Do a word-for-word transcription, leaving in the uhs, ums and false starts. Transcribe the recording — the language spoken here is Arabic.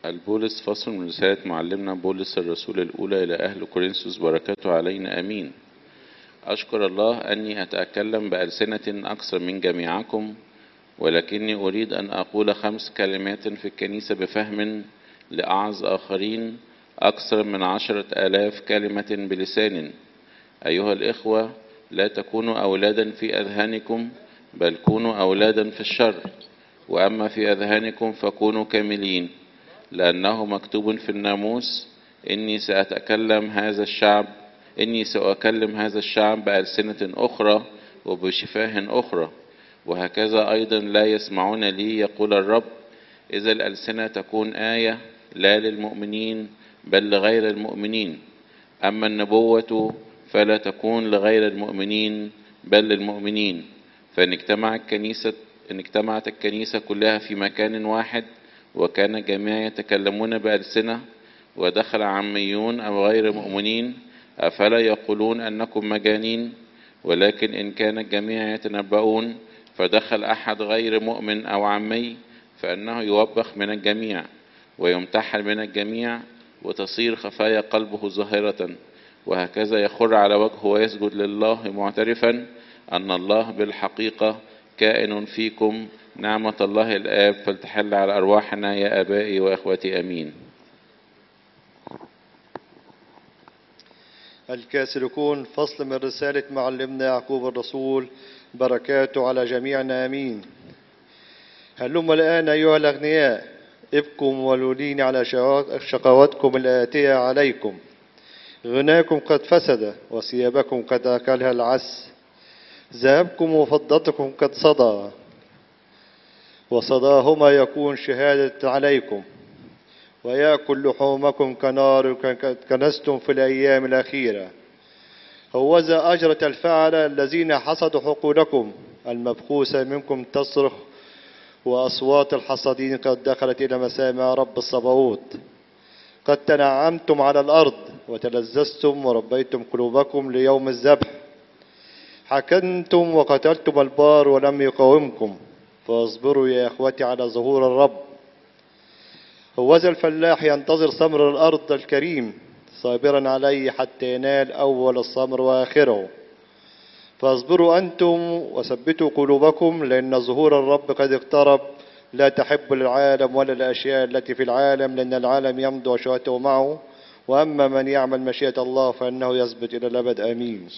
البولس فصل من رسالة معلمنا بولس الرسول الأولى إلى أهل كورنثوس، بركاته علينا آمين. أشكر الله أني أتكلم بألسنة أكثر من جميعكم، ولكني أريد أن أقول خمس كلمات في الكنيسة بفهم لأعظ آخرين أكثر من عشرة آلاف كلمة بلسان. أيها الإخوة، لا تكونوا أولادا في أذهانكم، بل كونوا أولادا في الشر، وأما في أذهانكم فكونوا كاملين، لأنه مكتوب في الناموس: إني سأتكلم هذا الشعب إني سأكلم هذا الشعب بألسنة أخرى وبشفاه أخرى، وهكذا أيضا لا يسمعون لي، يقول الرب. إذا الألسنة تكون آية لا للمؤمنين بل لغير المؤمنين، أما النبوة فلا تكون لغير المؤمنين بل للمؤمنين. فإن اجتمع الكنيسة إن اجتمعت الكنيسة كلها في مكان واحد، وكان الجميع يتكلمون بألسنة، ودخل عاميون أو غير مؤمنين، أفلا يقولون أنكم مجانين؟ ولكن إن كان الجميع يتنبؤون، فدخل أحد غير مؤمن أو عامي، فإنه يوبخ من الجميع ويمتحن من الجميع، وتصير خفايا قلبه ظاهرة، وهكذا يخر على وجهه ويسجد لله، معترفا أن الله بالحقيقة كائن فيكم. نعمة الله الآب فلتحل على أرواحنا يا آبائي وأخوتي، آمين. الكاثوليكون، فصل من رسالة معلمنا يعقوب الرسول، بركاته على جميعنا، آمين. هلم الآن أيها الأغنياء، ابكوا مولولين على شقواتكم الآتية عليكم. غناكم قد فسد، وثيابكم قد أكلها العس. ذهبكم وفضتكم قد صدى، وصداهما يكون شهادة عليكم. ويأكل لحومكم كنار كنستم في الأيام الأخيرة. هوذا أجرة الفعل الذين حصدوا حقولكم المبخوسة منكم تصرخ، وأصوات الحصادين قد دخلت إلى مسامع رب الصباوت. قد تنعمتم على الأرض وتلذذتم وربيتم قلوبكم ليوم الذبح. حكمتم وقتلتم البار ولم يقاومكم، فاصبروا يا إخوتي على ظهور الرب. هوذا الفلاح ينتظر ثمر الأرض الكريم، صابرا عليه حتى ينال أول الثمر وآخره. فاصبروا أنتم وثبتوا قلوبكم، لأن ظهور الرب قد اقترب. لا تحب العالم ولا الأشياء التي في العالم، لأن العالم يمضي وشهوته معه، وأما من يعمل مشيئة الله فإنه يثبت إلى الأبد، آمين.